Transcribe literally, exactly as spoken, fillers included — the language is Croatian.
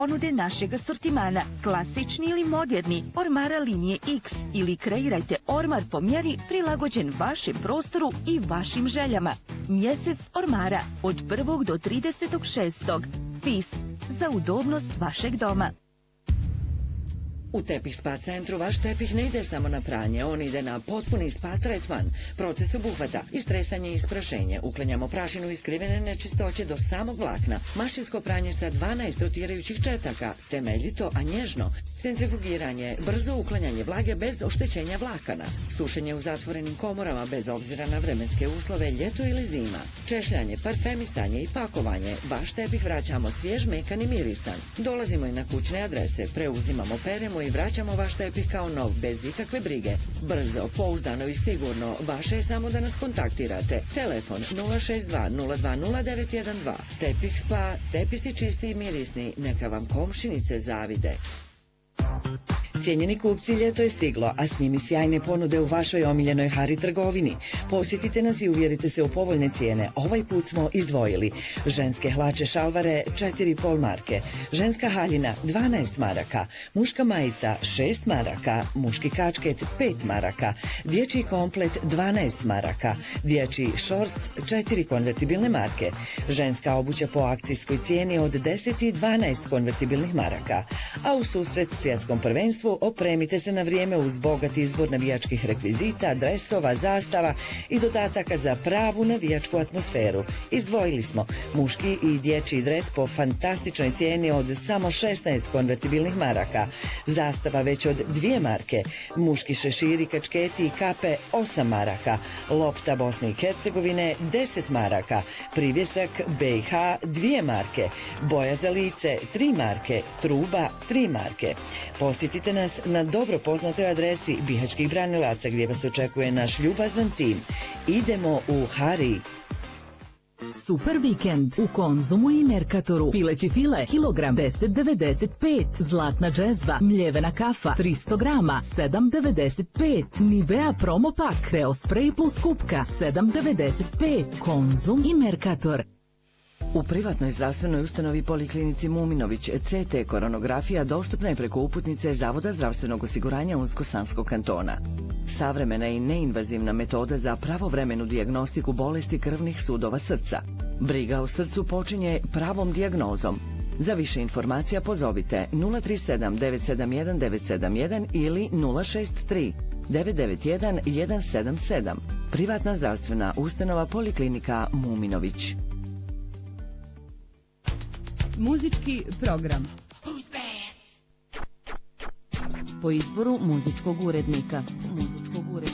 Ponude našeg asortimana, klasični ili moderni, ormara linije X ili kreirajte ormar po mjeri prilagođen vašem prostoru i vašim željama. Mjesec ormara od prvog do tridesetog šestog F I S za udobnost vašeg doma. U Tepih Spa centru vaš tepih ne ide samo na pranje, on ide na potpuni spa tretman. Proces obuhvata istresanje i isprašenje, uklanjamo prašinu i skrivene nečistoće do samog vlakna, mašinsko pranje sa dvanaest rotirajućih četaka, temeljito, a nježno, centrifugiranje, brzo uklanjanje vlage bez oštećenja vlakana, sušenje u zatvorenim komorama bez obzira na vremenske uslove, ljeto ili zima, češljanje, parfemisanje i pakovanje, vaš tepih vraćamo svjež, mekan i mirisan. Dolazimo i na kućne adrese, preuzimamo, peremo i vraćamo vaš tepih kao nov, bez ikakve brige. Brzo, pouzdano i sigurno, vaše je samo da nas kontaktirate. Telefon nula šest dva nula dva nula devet jedan dva. Tepih Spa, tepisi čisti i mirisni, neka vam komšinice zavide. Cijenjeni kupci, ljeto je stiglo, a s njimi sjajne ponude u vašoj omiljenoj Hari trgovini. Posjetite nas i uvjerite se u povoljne cijene. Ovaj put smo izdvojili ženske hlače šalvare četiri i pol marke, ženska haljina dvanaest maraka, muška majica šest maraka, muški kačket pet maraka, dječji komplet dvanaest maraka, dječji šorc četiri konvertibilne marke, ženska obuća po akcijskoj cijeni od deset i dvanaest konvertibilnih maraka, a u susret svjetskom prvenstvu opremite se na vrijeme uz bogat izbor navijačkih rekvizita, dresova, zastava i dodataka za pravu navijačku atmosferu. Izdvojili smo muški i dječji dres po fantastičnoj cijeni od samo šesnaest konvertibilnih maraka, zastava već od dvije marke, muški šeširi, kačketi i kape osam maraka, lopta Bosne i Hercegovine deset maraka, privjesak B i H dvije marke, boja za lice tri marke, truba tri marke. Posjetite nas na dobro poznatoj adresi Bihaćkih branilaca gdje vas očekuje naš ljubazan tim. Idemo u Hari. Super vikend u Konzumu i Merkatoru. Pileći file kilogram deset devedeset pet, zlatna džezva, mljevena kafa tristo grama sedam devedeset pet, Nivea promo pak, Beo spray plus kupka sedam devedeset pet. Konzum i Merkator. U privatnoj zdravstvenoj ustanovi Poliklinici Muminović C T koronografija dostupna je preko uputnice Zavoda zdravstvenog osiguranja Unsko-Sanskog kantona. Savremena i neinvazivna metoda za pravovremenu dijagnostiku bolesti krvnih sudova srca. Briga o srcu počinje pravom dijagnozom. Za više informacija pozovite nula tri sedam devet sedam jedan devet sedam jedan ili nula šest tri devet devet jedan jedan sedam sedam. Privatna zdravstvena ustanova Poliklinika Muminović. Muzički program. Po izboru muzičkog urednika. Muzičkog urednika.